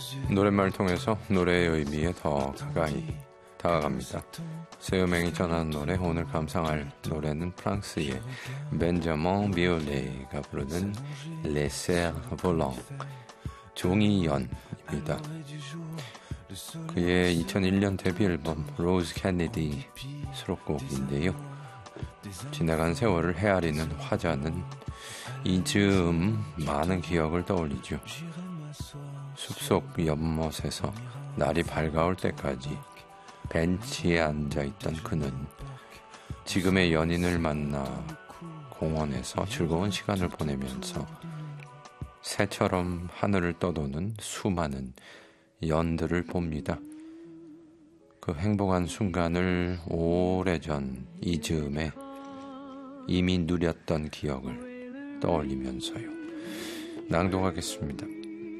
노랫말을 통해서 노래의 의미에 더 가까이 다가갑니다. 새음행이 전하는 노래, 오늘 감상할 노래는 프랑스의 벤자민 비올레가 부르는 레세르 볼랑, 종이연입니다. 그의 2001년 데뷔 앨범 로즈 케네디 수록곡인데요. 지나간 세월을 헤아리는 화자는 이 즈음 많은 기억을 떠올리죠. 숲속 연못에서 날이 밝아올 때까지 벤치에 앉아있던 그는 지금의 연인을 만나 공원에서 즐거운 시간을 보내면서 새처럼 하늘을 떠도는 수많은 연들을 봅니다. 그 행복한 순간을 오래전 이 즈음에 이미 누렸던 기억을 떠올리면서요. 낭독하겠습니다.